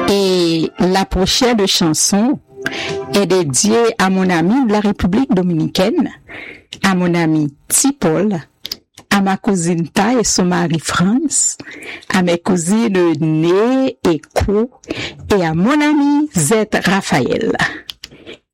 Et la prochaine chanson est dédiée à mon ami de la République dominicaine, à mon ami Tipol, à ma cousine Ta et son mari France, à mes cousines Né et Co, et à mon ami Z Raphaël.